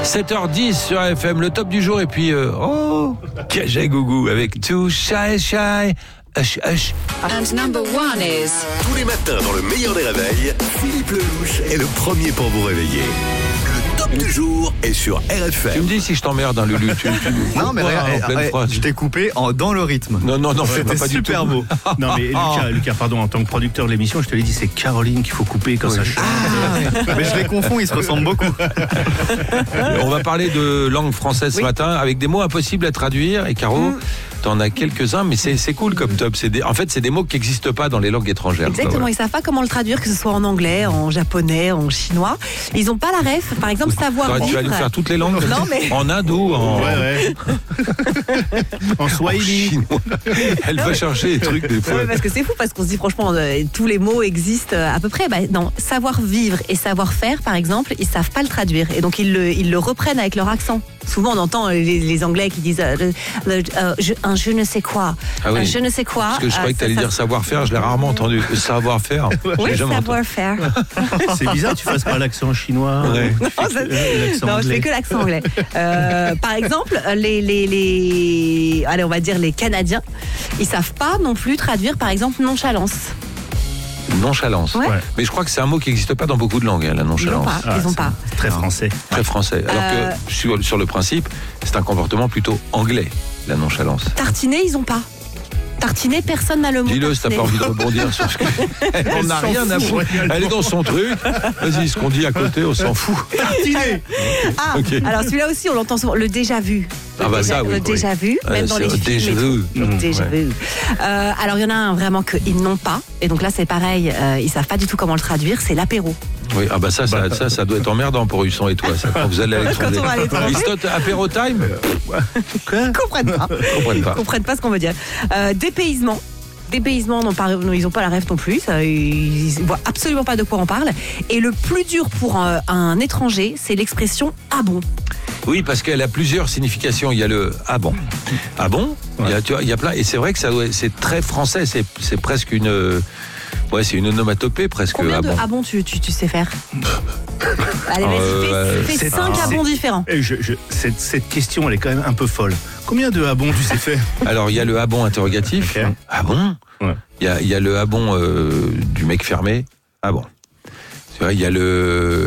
7h10 sur FM, le top du jour. Et puis, Kajay Gougou avec Too Shy Shy. Hush, hush. And number one is... Tous les matins, dans le meilleur des réveils, Philippe Lelouch est le premier pour vous réveiller. Le top du jour est sur RFM. Tu me dis si je t'emmerde, hein, Lulu. Non, mais je t'ai coupé dans le rythme. Non, c'était pas super beau. Non, mais Lucas, pardon, en tant que producteur de l'émission, je te l'ai dit, c'est Caroline qu'il faut couper quand ça chante. Mais je les confonds, ils se ressemblent beaucoup. On va parler de langue française ce matin avec des mots impossibles à traduire. Et Caro, t'en as quelques-uns, mais c'est cool comme top. En fait, c'est des mots qui n'existent pas dans les langues étrangères. Exactement, Voilà. ils savent pas comment le traduire, que ce soit en anglais, en japonais, en chinois. Ils ont pas la ref. Par exemple, savoir Tu vas vivre. nous faire toutes les langues Non, mais- en hindou, en En Swahili. chinois. Elle va chercher des trucs des fois. Ouais, parce que c'est fou, parce qu'on se dit franchement, tous les mots existent à peu près. Non, savoir vivre et savoir faire, par exemple, ils savent pas le traduire. Et donc, ils le reprennent avec leur accent. Souvent, on entend les Anglais qui disent un je ne sais quoi. Ah oui. Un je ne sais quoi. Parce que je croyais que tu allais dire savoir-faire, je l'ai rarement entendu. Savoir-faire, Oui, j'ai jamais entendu. savoir-faire. C'est bizarre que tu fasses pas l'accent chinois. Ouais. Non, je fais que l'accent anglais. Par exemple, allez, on va dire les Canadiens, ils savent pas non plus traduire, par exemple, nonchalance. Nonchalance. Ouais. Mais je crois que c'est un mot qui n'existe pas dans beaucoup de langues, hein, la Ils n'ont nonchalance. pas. Ils ont pas. C'est très français. Très français. Alors que sur le principe, c'est un comportement plutôt anglais, la nonchalance. Tartiner, ils ont pas. Tartiner, personne n'a le mot. Dis-le si t'as tartiner. pas envie de rebondir sur ce que... On n'a rien à foutre. Elle est dans son truc. Vas-y, ce qu'on dit à côté, on s'en fout. Ah, Ok. alors celui-là aussi, on l'entend souvent, le déjà vu. Ah bah ça, oui. Le déjà vu, même dans les c'est films. déjà et vu. tout. Le déjà Ouais. vu. Alors il y en a un vraiment qu'ils n'ont pas, et donc là c'est pareil, ils savent pas du tout comment le traduire, c'est l'apéro. Oui, ah bah ça doit être emmerdant pour Husson et toi, ça, quand vous allez à l'étranger. Quand on va à l'étranger. Aristote, apéro time. Ils comprennent pas. Comprennent pas. Ils comprennent pas ce qu'on veut dire. Dépaysement. Dépaysement, ils n'ont pas la rêve non plus. Ils voient absolument pas de quoi on parle. Et le plus dur pour un étranger, c'est l'expression « ah bon ». Oui, parce qu'elle a plusieurs significations. Il y a le ah bon. Ah bon. Ouais. Il y a plein. Et c'est vrai que c'est très français. C'est presque une. C'est une onomatopée presque. Combien de bon. ah bon tu sais faire? Allez, vas-y, fais 5 ah bon différents. Et cette question, elle est quand même un peu folle. Combien de ah bon tu sais faire? Alors il y a le ah bon interrogatif. Ok. Ah bon. Ouais. Il y a le ah bon du mec fermé. Ah bon. C'est vrai, il y a le